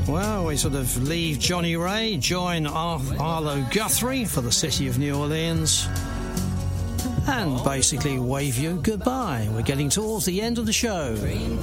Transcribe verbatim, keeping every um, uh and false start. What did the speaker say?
Well, we sort of leave Johnny Ray, join Ar- Arlo Guthrie for the City of New Orleans, and basically wave you goodbye. We're getting towards the end of the show.